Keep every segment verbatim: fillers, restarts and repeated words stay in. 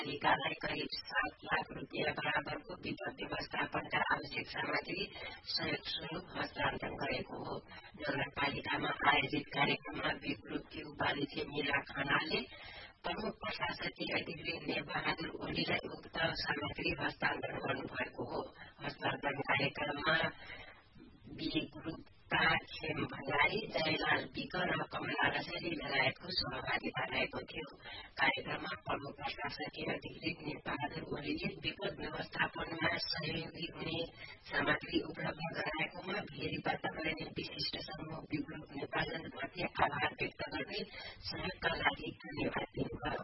नगरपालिकालाई करिब सात लाख रुपियाँ बराबरको विपद व्यवस्थापनका आवश्यक सामग्री सहयोग स्वरूप हस्तान्तरण गरेको हो। नगरपालिकामा आयोजित कार्यक्रममा विकृति उपाध्यक्ष मीरा खनालले प्रमुख प्रशासकीय अधिकृत नेबहादुर ओलीलाई उक्त सामग्री हस्तान्तरण गर्नुभएको हो। हस्तान्तरण कार्यक्रममा बी ग्रुपका खेम भण्डारी, जयलाल विक र कमला रसेली लगायतको सहभागिता रहेको थियो। कार्यक्रममा प्रमुख प्रशासकीय अधिकृत नेबहादुर ओलीले विपद व्यवस्थापनमा सहयोगी हुने सामग्री उपलब्ध गराएकोमा भेरीबाट गरिने विशिष्ट समूह बी ग्रुप नेपालप्रति आभार व्यक्त गर्दै सहयोगका लागि धन्यवाद दिनुभयो।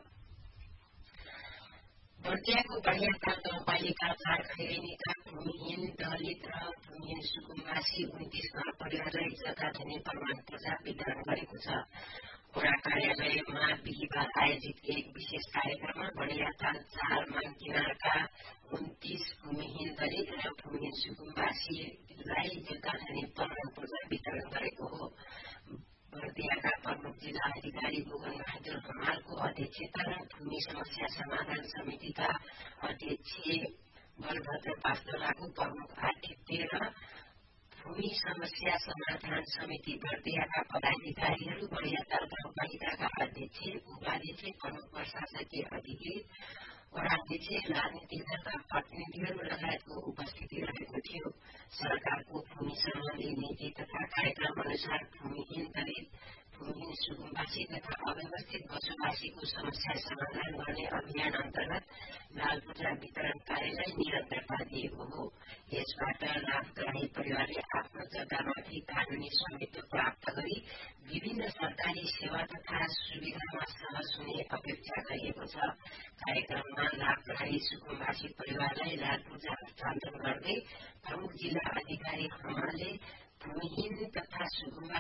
बर्दियाको बढ़ियाताल गाउँपालिका चार खैरेनीका भूमिहीन दलित र भूमिहीन सुकुम्बासी उन्तीस घर परिवारलाई जग्गा धनी प्रमाण पत्र वितरण गरेको छ। वडा कार्यालयमा बिहिबार आयोजित एक विशेष कार्यक्रममा बढ़ियाताल चार मानकिनारका उन्तीस भूमिहीन दलित र भूमिहीन सुकुम्बासीलाई जग्गा धनी प्रमाण पत्र वितरण गरेको हो। बर्दियाका प्रमुख जिल्ला अधिकारी गोगन बहादुर हमालको अध्यक्षता र भूमि समस्या समाधान समितिका अध्यक्ष बलभद्र पास्तोलाको प्रमुख आतिथ्य र भूमि समस्या समाधान समिति बर्दियाका पदाधिकारीहरू, बढ़ियाताल गाउँपालिकाका अध्यक्ष, उपाध्यक्ष, प्रमुख प्रशासकीय अधिकृत, वडाध्यक्ष, राजनीतिक दलका प्रतिनिधिहरू लगायतको उपस्थिति रहेको थियो। सरकारको भूमि सम्बन्धी नीति तथा कार्यक्रम अनुसार भूमिहीन दलित, भूमिहीन सुकुम्बासी तथा अव्यवस्थित बसोबासीको समस्या समाधान गर्ने अभियान अन्तर्गत लालपूर्जा वितरण कार्यलाई निरन्तरता दिएको हो। यसबाट लाभग्राही परिवारले आफ्नो जग्गामाथि कानूनी स्वामित्व प्राप्त गरी विभिन्न सरकारी सेवा तथा सुविधामा सहज हुने अपेक्षा गरिएको छ। कार्यक्रममा लाभग्राही सुकुम्बासी परिवारलाई लालपूर्जा हस्तान्तरण गर्दै प्रमुख जिल्ला अधिकारी हमालले भूमिहीन तथा सुकुम्बासी